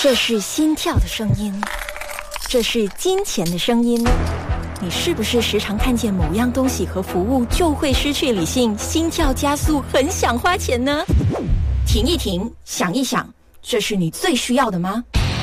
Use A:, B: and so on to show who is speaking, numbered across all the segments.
A: 这是心跳的声音，这是金钱的声音。你是不是时常看见某样东西和服务就会失去理性，心跳加速，很想花钱呢？停一停，想一想，这是你最需要的吗？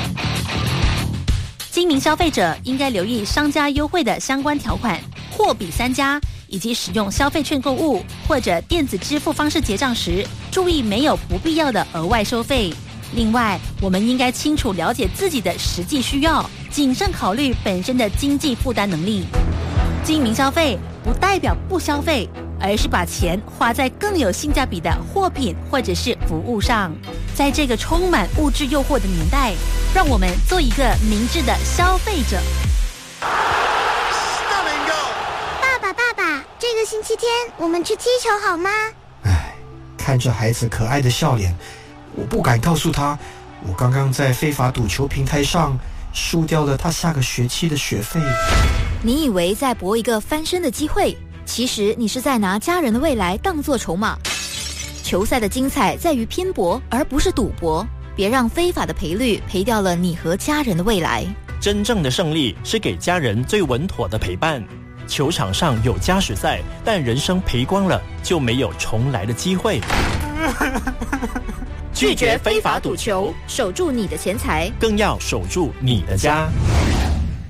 B: 精明消费者应该留意商家优惠的相关条款，货比三家，以及使用消费券购物或者电子支付方式结账时，注意没有不必要的额外收费。另外，我们应该清楚了解自己的实际需要，谨慎考虑本身的经济负担能力。精明消费不代表不消费，而是把钱花在更有性价比的货品或者是服务上。在这个充满物质诱惑的年代，让我们做一个明智的消费者。
C: 爸爸，这个星期天我们去踢球好吗？
D: 看着孩子可爱的笑脸，我不敢告诉他，我刚刚在非法赌球平台上输掉了他下个学期的学费。
A: 你以为在搏一个翻身的机会，其实你是在拿家人的未来当作筹码。球赛的精彩在于拼搏，而不是赌博。别让非法的赔率赔掉了你和家人的未来。
E: 真正的胜利是给家人最稳妥的陪伴。球场上有加时赛，但人生赔光了就没有重来的机会。
A: 拒绝非法赌球，守住你的钱财，
E: 更要守住你的家。